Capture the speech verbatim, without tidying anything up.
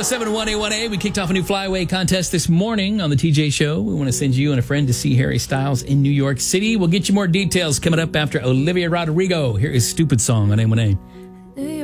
oh seven, one eight one eight. We kicked off a new flyaway contest this morning on the T J Show. We want to send you and a friend to see Harry Styles in New York City. We'll get you more details coming up after Olivia Rodrigo. Here is Stupid Song on A one A.